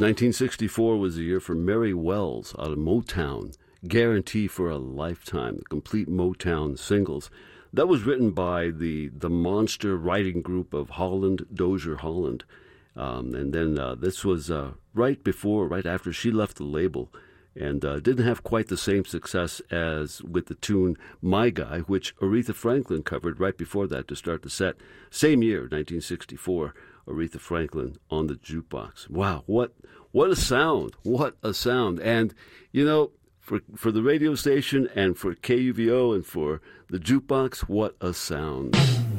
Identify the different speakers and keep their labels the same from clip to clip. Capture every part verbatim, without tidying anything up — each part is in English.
Speaker 1: nineteen sixty-four was the year for Mary Wells out of Motown, Guarantee for a Lifetime, the complete Motown singles. That was written by the, the monster writing group of Holland, Dozier Holland. Um, and then uh, this was uh, right before, right after she left the label, and uh, didn't have quite the same success as with the tune My Guy, which Aretha Franklin covered right before that to start the set. Same year, nineteen sixty-four, Aretha Franklin on the jukebox. Wow, what what a sound, what a sound. And, you know, for for the radio station and for K U V O and for the jukebox, what a sound.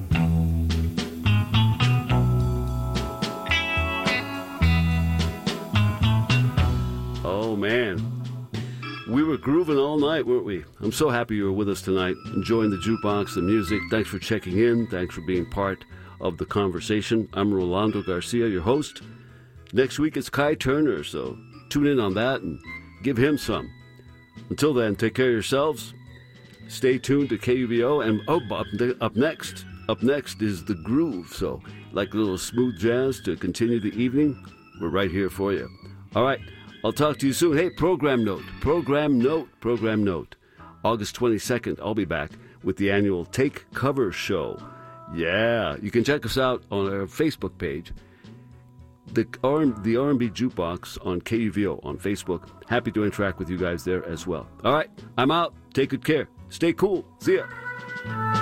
Speaker 1: Oh, man. We were grooving all night, weren't we? I'm so happy you were with us tonight, enjoying the jukebox, the music. Thanks for checking in. Thanks for being part of the conversation. I'm Rolando Garcia, your host. Next week it's Kai Turner, so tune in on that and give him some. Until then, take care of yourselves. Stay tuned to K U V O. And oh, up, up next, up next is The Groove. So, like a little smooth jazz to continue the evening, we're right here for you. All right. I'll talk to you soon. Hey, program note, program note, program note. August twenty-second, I'll be back with the annual Take Cover Show. Yeah, you can check us out on our Facebook page, the R- the R and B Jukebox on K U V O on Facebook. Happy to interact with you guys there as well. All right, I'm out. Take good care. Stay cool. See ya.